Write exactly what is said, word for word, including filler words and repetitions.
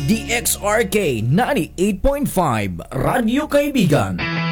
D X R K ninety-eight point five Radyo Kaibigan.